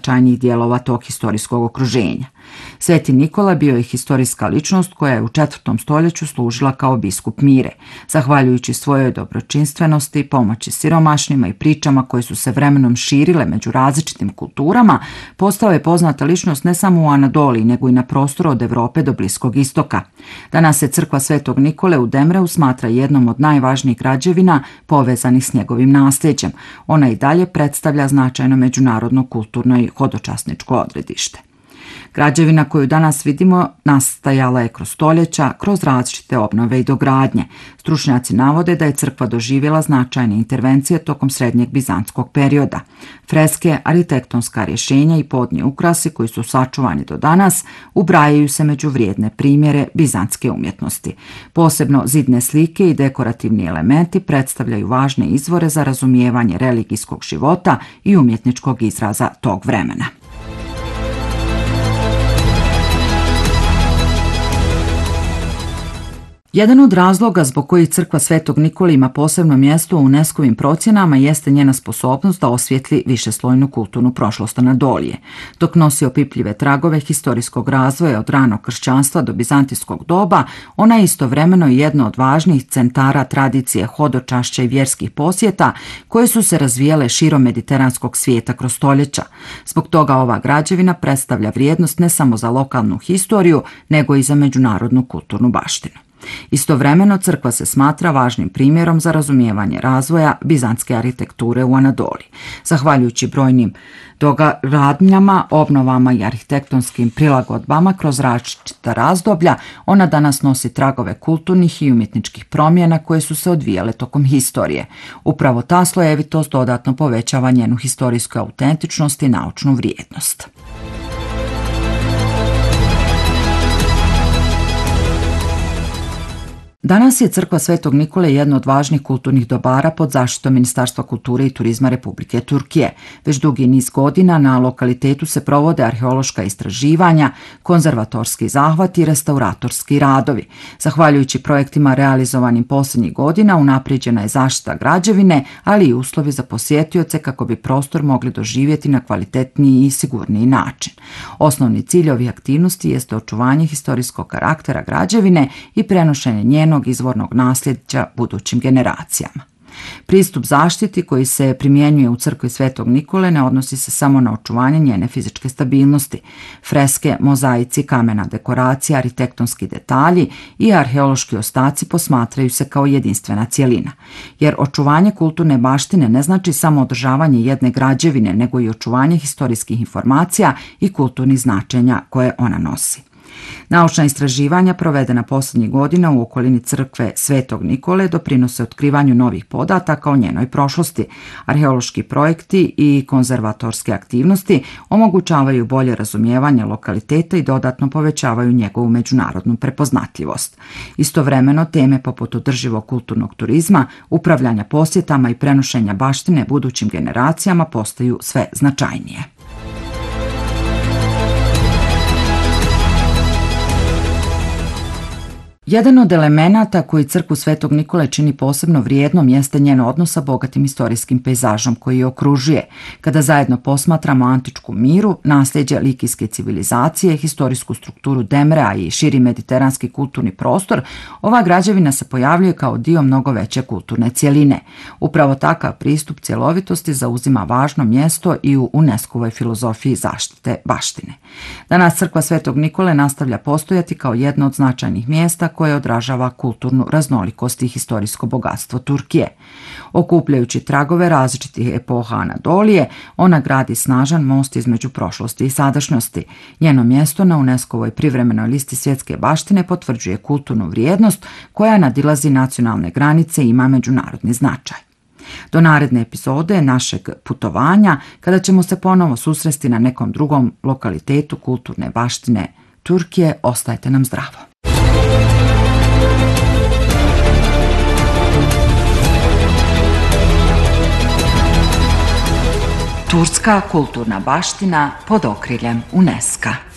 najznačajnijih dijelova tog historijskog okruženja. Sveti Nikola bio je historijska ličnost koja je u 4. stoljeću služila kao biskup Mire. Zahvaljujući svojoj dobročinstvenosti, pomoći siromašnima i pričama koje su se vremenom širile među različitim kulturama, postao je poznata ličnost ne samo u Anadoliji, nego i na prostoru od Europe do Bliskog istoka. Danas se crkva Svetog Nikole u Demreu smatra jednom od najvažnijih građevina povezanih s njegovim nasljeđem. Ona i dalje predstavlja značajno međunarodno kulturno i hodočasničko odredište. Građevina koju danas vidimo nastajala je kroz stoljeća, kroz različite obnove i dogradnje. Stručnjaci navode da je crkva doživjela značajne intervencije tokom srednjeg bizantskog perioda. Freske, arhitektonska rješenja i podni ukrasi koji su sačuvani do danas ubrajaju se među vrijedne primjere bizantske umjetnosti. Posebno zidne slike i dekorativni elementi predstavljaju važne izvore za razumijevanje religijskog života i umjetničkog izraza tog vremena. Jedan od razloga zbog kojih crkva Svetog Nikole ima posebno mjesto u UNESCO-vim procjenama jeste njena sposobnost da osvijetli višeslojnu kulturnu prošlost Anadolije. Dok nosi opipljive tragove historijskog razvoja od ranog kršćanstva do bizantijskog doba, ona je istovremeno jedna od važnijih centara tradicije hodočašća i vjerskih posjeta koje su se razvijale širom mediteranskog svijeta kroz stoljeća. Zbog toga ova građevina predstavlja vrijednost ne samo za lokalnu historiju, nego i za međunarodnu kulturnu baštinu. Istovremeno crkva se smatra važnim primjerom za razumijevanje razvoja bizantske arhitekture u Anadoliji. Zahvaljujući brojnim dogaradnjama, obnovama i arhitektonskim prilagodbama kroz različita razdoblja, ona danas nosi tragove kulturnih i umjetničkih promjena koje su se odvijale tokom historije. Upravo ta slojevitost dodatno povećava njenu historijsku autentičnost i naučnu vrijednost. Danas je crkva Svetog Nikole jedna od važnih kulturnih dobara pod zaštitom Ministarstva kulture i turizma Republike Turske. Već dugi niz godina na lokalitetu se provode arheološka istraživanja, konzervatorski zahvati i restauratorski radovi. Zahvaljujući projektima realizovanim posljednjih godina unaprijeđena je zaštita građevine, ali i uslovi za posjetioce kako bi prostor mogli doživjeti na kvalitetniji i sigurniji način. Osnovni cilj ovih aktivnosti jeste očuvanje historijskog karaktera građevine i prenošenje njenog izvornog nasljeđa budućim generacijama. Pristup zaštiti koji se primjenjuje u crkvi Svetog Nikole ne odnosi se samo na očuvanje njene fizičke stabilnosti. Freske, mozaici, kamena dekoracija, arhitektonski detalji i arheološki ostaci posmatraju se kao jedinstvena cjelina. Jer očuvanje kulturne baštine ne znači samo održavanje jedne građevine, nego i očuvanje historijskih informacija i kulturnih značenja koje ona nosi. Naučna istraživanja provedena posljednjih godina u okolini crkve Svetog Nikole doprinose otkrivanju novih podataka o njenoj prošlosti. Arheološki projekti i konzervatorske aktivnosti omogućavaju bolje razumijevanje lokaliteta i dodatno povećavaju njegovu međunarodnu prepoznatljivost. Istovremeno teme poput održivog kulturnog turizma, upravljanja posjetama i prenošenja baštine budućim generacijama postaju sve značajnije. Jedan od elemenata koji crkvu Svetog Nikole čini posebno vrijednom jeste njen odnos sa bogatim historijskim pejzažom koji je okružuje. Kada zajedno posmatramo antičku Miru, nasljeđe likijske civilizacije, historijsku strukturu Demrea i širi mediteranski kulturni prostor, ova građevina se pojavljuje kao dio mnogo veće kulturne cjeline. Upravo takav pristup cjelovitosti zauzima važno mjesto i u UNESCO-voj filozofiji zaštite baštine. Danas crkva Svetog Nikole nastavlja postojati kao jedno od značajnih mjesta koje odražava kulturnu raznolikost i historijsko bogatstvo Turske. Okupljajući tragove različitih epoha Anadolije, ona gradi snažan most između prošlosti i sadašnjosti. Njeno mjesto na UNESCO-voj privremenoj listi svjetske baštine potvrđuje kulturnu vrijednost koja nadilazi nacionalne granice i ima međunarodni značaj. Do naredne epizode našeg putovanja, kada ćemo se ponovo susresti na nekom drugom lokalitetu kulturne baštine Turske, ostajte nam zdravo. Turska kulturna baština pod okriljem UNESCO-a.